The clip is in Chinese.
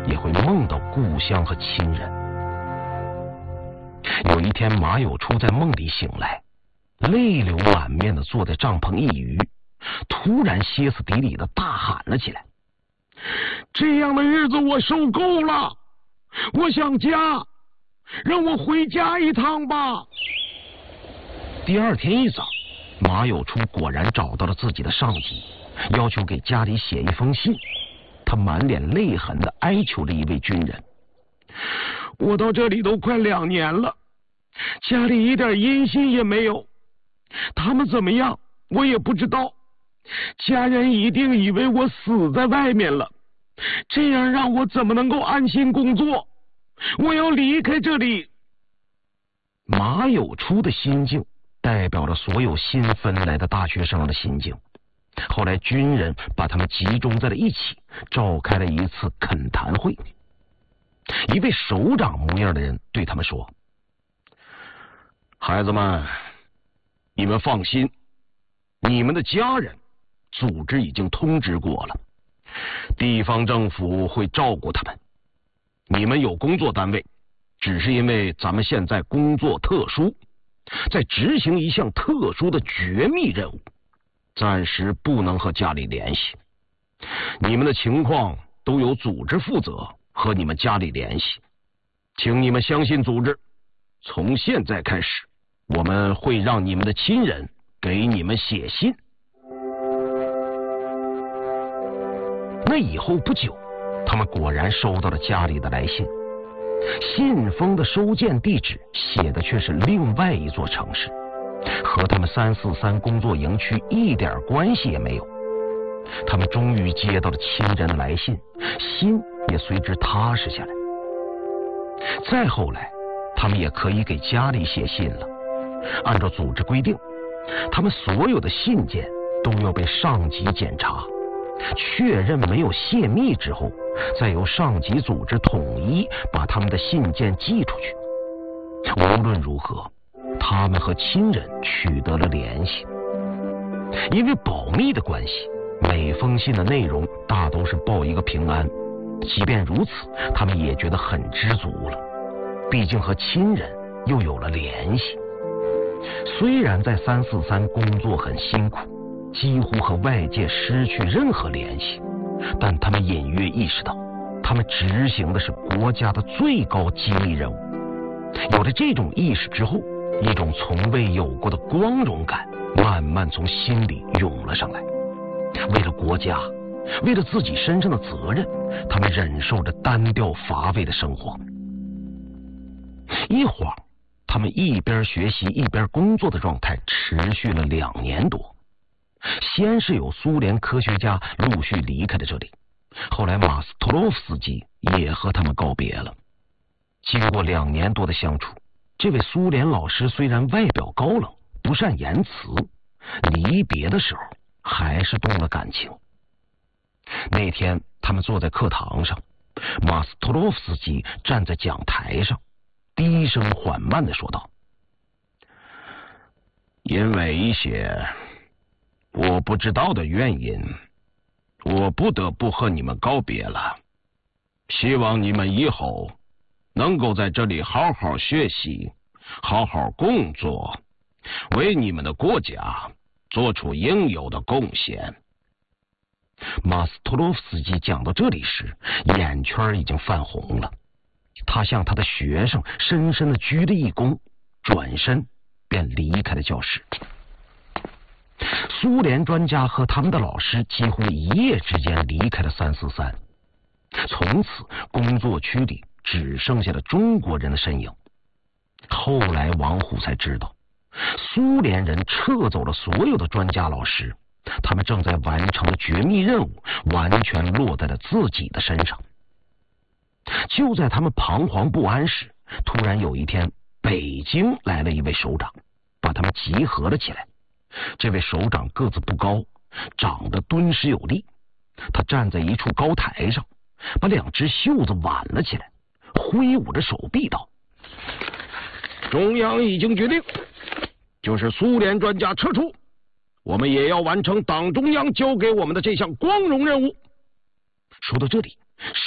也会梦到故乡和亲人。有一天，马有初在梦里醒来，泪流满面的坐在帐篷一隅，突然歇斯底里的大喊了起来：这样的日子我受够了，我想家，让我回家一趟吧。第二天一早，马有初果然找到了自己的上级，要求给家里写一封信。他满脸泪痕的哀求着一位军人：我到这里都快2年了，家里一点音信也没有，他们怎么样我也不知道，家人一定以为我死在外面了，这样让我怎么能够安心工作？我要离开这里。马有初的心境代表了所有新分来的大学生的心境。后来军人把他们集中在了一起，召开了一次恳谈会。一位首长模样的人对他们说：孩子们，你们放心，你们的家人组织已经通知过了，地方政府会照顾他们。你们有工作单位，只是因为咱们现在工作特殊，在执行一项特殊的绝密任务，暂时不能和家里联系。你们的情况都由组织负责和你们家里联系，请你们相信组织。从现在开始，我们会让你们的亲人给你们写信。那以后不久，他们果然收到了家里的来信，信封的收件地址写的却是另外一座城市，和他们343工作营区一点关系也没有。他们终于接到了亲人的来信，心也随之踏实下来。再后来，他们也可以给家里写信了。按照组织规定，他们所有的信件都要被上级检查，确认没有泄密之后，再由上级组织统一把他们的信件寄出去。无论如何，他们和亲人取得了联系。因为保密的关系，每封信的内容大都是报一个平安。即便如此，他们也觉得很知足了，毕竟和亲人又有了联系。虽然在343工作很辛苦，几乎和外界失去任何联系，但他们隐约意识到，他们执行的是国家的最高机密任务。有了这种意识之后，一种从未有过的光荣感慢慢从心里涌了上来。为了国家，为了自己身上的责任，他们忍受着单调乏味的生活。一晃，他们一边学习一边工作的状态持续了2年多。先是有苏联科学家陆续离开了这里，后来马斯托洛夫斯基也和他们告别了。经过2年多的相处，这位苏联老师虽然外表高冷，不善言辞，离别的时候还是动了感情。那天他们坐在课堂上，马斯托洛夫斯基站在讲台上，低声缓慢地说道：因为一些我不知道的原因，我不得不和你们告别了。希望你们以后能够在这里好好学习，好好工作，为你们的国家做出应有的贡献。马斯托洛夫斯基讲到这里时，眼圈已经泛红了。他向他的学生深深的鞠了一躬，转身便离开了教室。苏联专家和他们的老师几乎一夜之间离开了343，从此工作区里只剩下了中国人的身影。后来王虎才知道，苏联人撤走了所有的专家老师，他们正在完成的绝密任务完全落在了自己的身上。就在他们彷徨不安时，突然有一天，北京来了一位首长，把他们集合了起来。这位首长个子不高，长得敦实有力。他站在一处高台上，把2只袖子挽了起来，挥舞着手臂道：中央已经决定，就是苏联专家撤出，我们也要完成党中央交给我们的这项光荣任务。说到这里，